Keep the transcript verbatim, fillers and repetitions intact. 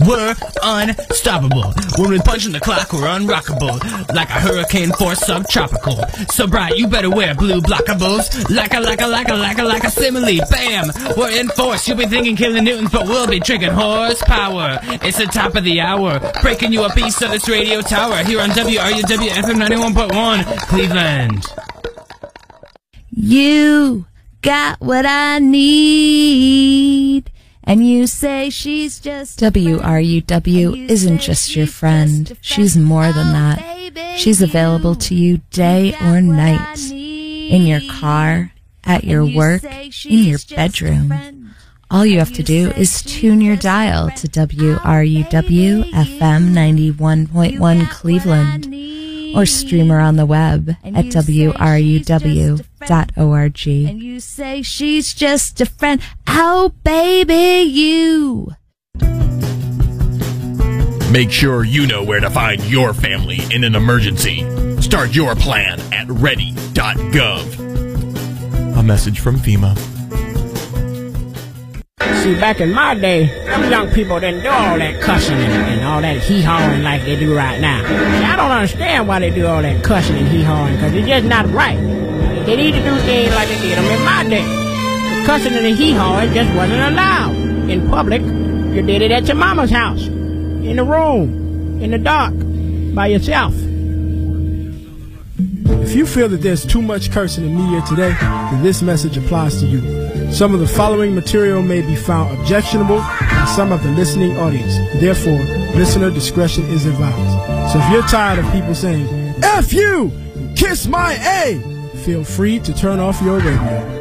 We're unstoppable. When we punch in the clock, we're unrockable. Like a hurricane force subtropical. So bright, you better wear blue blockables. Like a, like a, like a, like a, like a simile. Bam! We're in force. You'll be thinking kilonewtons, but we'll be drinking horsepower. It's the top of the hour. Breaking you a piece of this radio tower. Here on W R U W F M ninety-one point one, Cleveland. You got what I need. And you say she's just W R U W isn't just your friend. She's more than that. She's available to you day or night. In your car, at your work, in your bedroom. All you have to do is tune your dial to W R U W F M ninety-one point one Cleveland. Or stream her on the web at W R U W dot org. And you say she's just a friend. Oh, baby, you. Make sure you know where to find your family in an emergency. Start your plan at ready dot gov. A message from FEMA. See, back in my day, them young people didn't do all that cussing and, and all that hee-hawing like they do right now. See, I don't understand why they do all that cussing and hee-hawing, because it's just not right. They need to do things like they did them in my day. The cussing and the hee-hawing just wasn't allowed in public. You did it at your mama's house, in the room, in the dark, by yourself. If you feel that there's too much cursing in media today, then this message applies to you. Some of the following material may be found objectionable by some of the listening audience. Therefore, listener discretion is advised. So if you're tired of people saying, F you, kiss my A, feel free to turn off your radio.